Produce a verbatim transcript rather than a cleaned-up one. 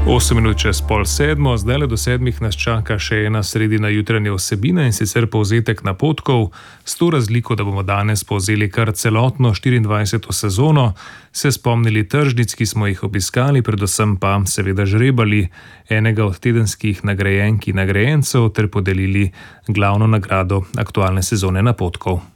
osem minut čez pol sedmo, zdaj le do sedmih nas čaka še ena sredina jutranja vsebina in sicer povzetek napotkov, s to razliko, da bomo danes povzeli kar celotno štiriindvajseto sezono, se spomnili tržnic, ki smo jih obiskali, predvsem pa seveda žrebali enega od tedenskih nagrajenk in nagrajencev ter podelili glavno nagrado aktualne sezone napotkov.